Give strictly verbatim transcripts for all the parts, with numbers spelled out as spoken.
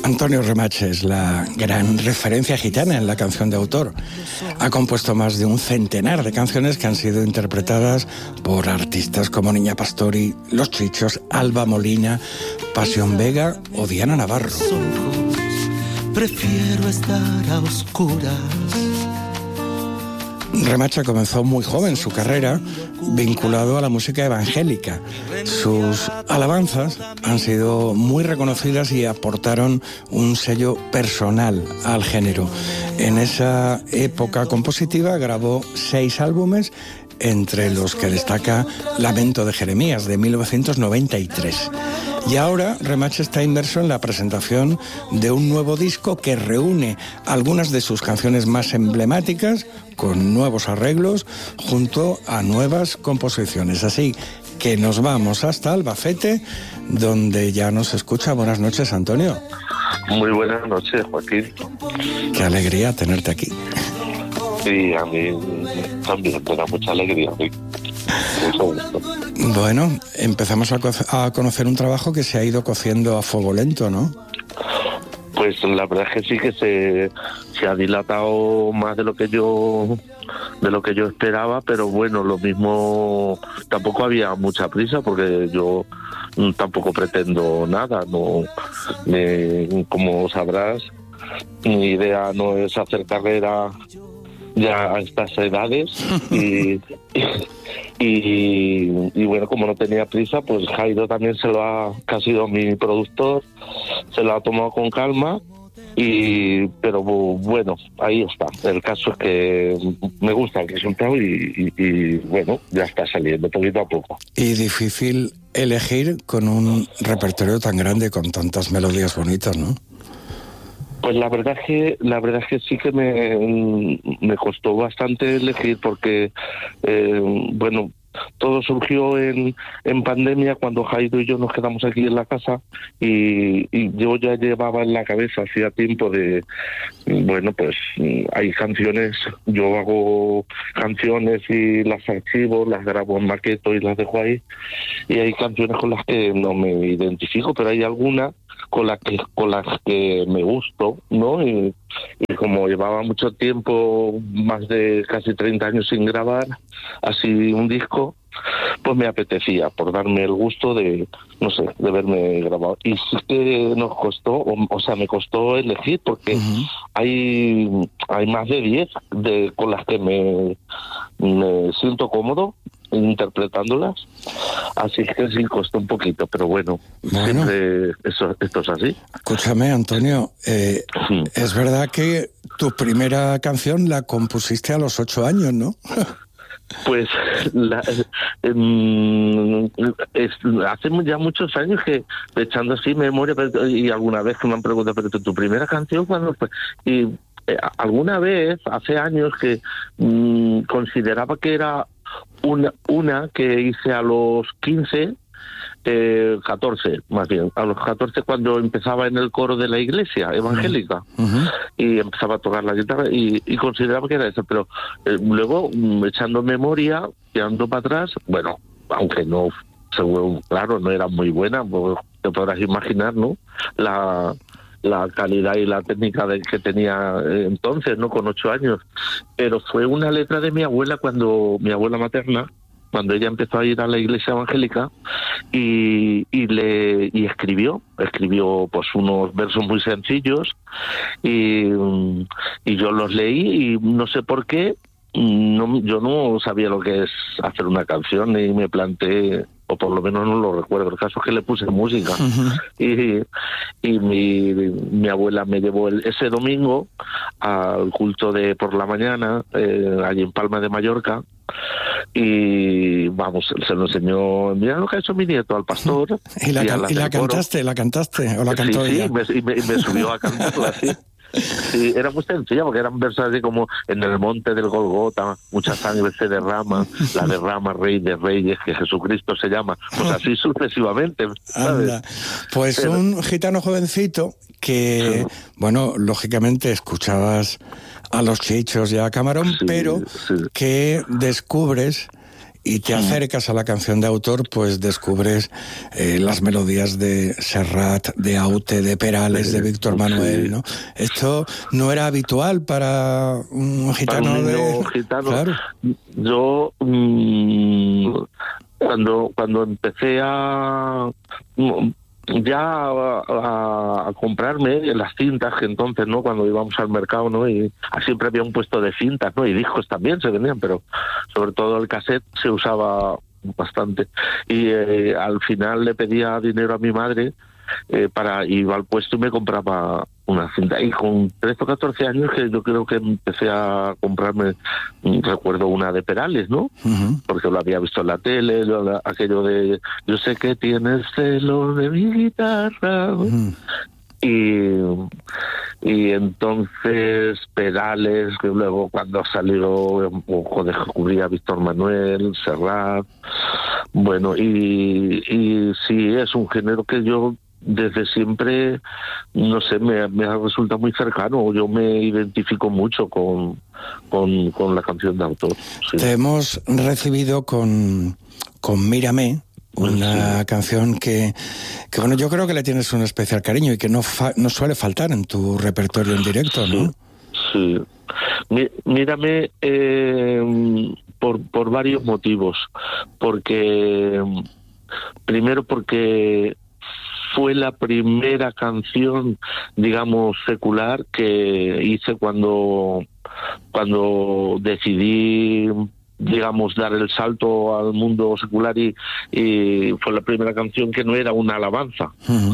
Antonio Remache es la gran referencia gitana en la canción de autor. Ha compuesto más de un centenar de canciones que han sido interpretadas por artistas como Niña Pastori, Los Chichos, Alba Molina, Pasión Vega o Diana Navarro. Prefiero estar a oscuras. Remache comenzó muy joven su carrera vinculado a la música evangélica. Sus alabanzas han sido muy reconocidas y aportaron un sello personal al género. En esa época compositiva grabó seis álbumes, entre los que destaca Lamento de Jeremías, de mil novecientos noventa y tres. Y ahora Remache está inmerso en la presentación de un nuevo disco que reúne algunas de sus canciones más emblemáticas con nuevos arreglos junto a nuevas composiciones. Así que nos vamos hasta Albacete, donde ya nos escucha. Buenas noches, Antonio. Muy buenas noches, Joaquín. Qué alegría tenerte aquí. Sí, a mí también me da mucha alegría. Sí. Mucho gusto. Bueno, empezamos a, co- a conocer un trabajo que se ha ido cociendo a fuego lento, ¿no? Pues la verdad es que sí que se, se ha dilatado más de lo que yo de lo que yo esperaba, pero bueno, lo mismo, tampoco había mucha prisa porque yo mm, tampoco pretendo nada, no, me, como sabrás, mi idea no es hacer carrera ya a estas edades y, y, y bueno, como no tenía prisa, pues Jairo también se lo ha, que ha sido mi productor, se lo ha tomado con calma, y pero bueno, ahí está. El caso es que me gusta el resultado y, y, y bueno, ya está saliendo poquito a poco. Y difícil elegir con un repertorio tan grande, con tantas melodías bonitas, ¿no? Pues la verdad es que la verdad es que sí que me, me costó bastante elegir porque eh, bueno, todo surgió en, en pandemia, cuando Jairo y yo nos quedamos aquí en la casa, y, y yo ya llevaba en la cabeza hacía tiempo de, bueno, pues hay canciones, yo hago canciones y las archivo, las grabo en maqueto y las dejo ahí, y hay canciones con las que no me identifico, pero hay algunas con las que con las que me gusto, ¿no? Y, y como llevaba mucho tiempo, más de casi treinta años sin grabar así un disco, pues me apetecía, por darme el gusto de, no sé, de verme grabado. Y sí que nos costó, o, o sea, me costó elegir, porque uh-huh. hay hay más de diez de, con las que me, me siento cómodo interpretándolas, así que sí costó un poquito, pero bueno, bueno siempre eso, esto es así. Escúchame, Antonio, eh, sí. Es verdad que tu primera canción la compusiste a los ocho años, ¿no? Pues la, eh, es, hace ya muchos años que, echando así memoria, y alguna vez que me han preguntado, pero tu primera canción, ¿cuándo fue? Y eh, alguna vez, hace años, que mmm, consideraba que era una, una que hice a los quince, eh, catorce, más bien, a los catorce, cuando empezaba en el coro de la iglesia evangélica, uh-huh. y empezaba a tocar la guitarra, y, y consideraba que era esa, pero eh, luego, echando memoria, tirando para atrás, bueno, aunque no, seguro, claro, no era muy buena, pues te podrás imaginar, ¿no?, la la calidad y la técnica de, que tenía entonces, ¿no?, con ocho años, pero fue una letra de mi abuela, cuando mi abuela materna, cuando ella empezó a ir a la iglesia evangélica, y, y le y escribió, escribió pues unos versos muy sencillos, y, y yo los leí, y no sé por qué, no, yo no sabía lo que es hacer una canción, y me planteé, o por lo menos no lo recuerdo, el caso es que le puse música, uh-huh. y, y mi, mi abuela me llevó el, ese domingo al culto de por la mañana, eh, allí en Palma de Mallorca, y vamos, se lo enseñó, mira lo que ha hecho mi nieto, al pastor. ¿Y la, y can, y la cantaste, la cantaste, o la cantó sí, ella? Sí, me, y me, y me subió a cantarla, sí. Sí, era muy sencilla, porque eran versos así como: en el monte del Golgota mucha sangre se derrama, la derrama Rey de Reyes, que Jesucristo se llama, pues así sucesivamente, ¿sabes? Anda. Pues Pero... un gitano jovencito que, sí. bueno, lógicamente escuchabas a Los Chichos y a Camarón, sí, pero sí. que descubres y te acercas a la canción de autor, pues descubres eh, las melodías de Serrat, de Aute, de Perales, de Víctor Manuel, ¿no? Esto no era habitual para un gitano. Para un niño de gitano. Claro. Yo mmm, cuando cuando empecé a ya a, a, a comprarme las cintas, que entonces, ¿no?, cuando íbamos al mercado, ¿no?, y siempre había un puesto de cintas, ¿no?, y discos también se vendían, pero sobre todo el cassette se usaba bastante. Y eh, al final le pedía dinero a mi madre eh, para iba al puesto y me compraba una cinta. Y con trece o catorce años que yo creo que empecé a comprarme, recuerdo una de Perales, ¿no? Uh-huh. Porque lo había visto en la tele, lo, aquello de yo sé que tienes celos de mi guitarra, ¿no? Uh-huh. Y, y entonces Perales, que luego cuando salió ojo, descubrí a Víctor Manuel, Serrat, bueno, y, y sí, es un género que yo desde siempre, no sé, me, me resulta muy cercano. Yo me identifico mucho con, con, con la canción de autor. Sí. Te hemos recibido con, con Mírame, una sí. canción que, que, bueno, yo creo que le tienes un especial cariño y que no, fa, no suele faltar en tu repertorio en directo, ¿no? Sí. sí. Mírame eh, por, por varios motivos. Porque, primero porque fue la primera canción, digamos, secular que hice cuando, cuando decidí, digamos, dar el salto al mundo secular y, y fue la primera canción que no era una alabanza. Uh-huh.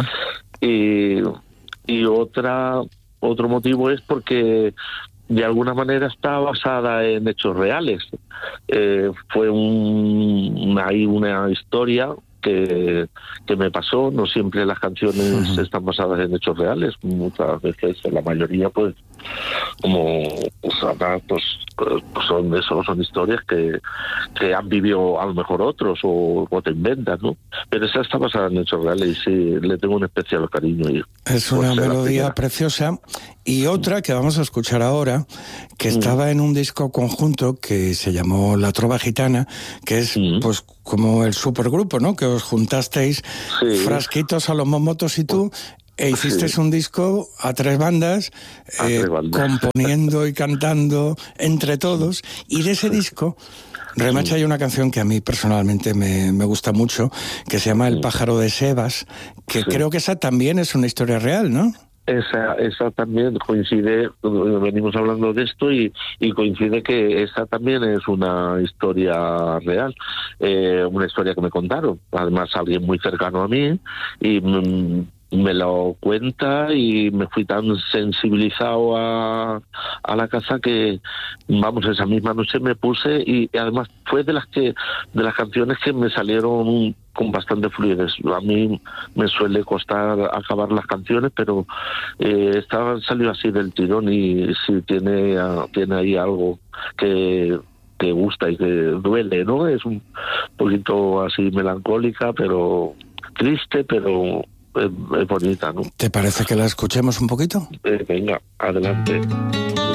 Y, y otra, otro motivo es porque de alguna manera está basada en hechos reales. Eh, fue un, una, hay una historia que, que me pasó. No siempre las canciones uh-huh. están basadas en hechos reales, muchas veces, la mayoría, pues, como pues, pues, pues son eso, son historias que, que han vivido a lo mejor otros o, o te inventan, ¿no? Pero esa está basada en hechos reales y sí, le tengo un especial cariño. Y, es una melodía preciosa. Y otra que vamos a escuchar ahora, que mm. estaba en un disco conjunto que se llamó La Trova Gitana, que es mm. pues como el supergrupo, ¿no? Que os juntasteis sí. Frasquitos, Salomón Motos y tú, e hicisteis sí. un disco a tres bandas, a eh, tres bandas. componiendo y cantando entre todos. Y de ese disco, Remacha, hay una canción que a mí personalmente me, me gusta mucho, que se llama El pájaro de Sebas, que sí. creo que esa también es una historia real, ¿no? Esa, esa también coincide, venimos hablando de esto y, y coincide que esa también es una historia real, eh, una historia que me contaron, además alguien muy cercano a mí, y mm, me lo cuenta y me fui tan sensibilizado a, a la casa que, vamos, esa misma noche me puse y, y además fue de las que de las canciones que me salieron con bastante fluidez. A mí me suele costar acabar las canciones, pero eh, esta salió así del tirón y sí tiene, tiene ahí algo que que gusta y que duele, ¿no? Es un poquito así melancólica, pero triste, pero es, es bonita, ¿no? ¿Te parece que la escuchemos un poquito? Eh, venga, adelante.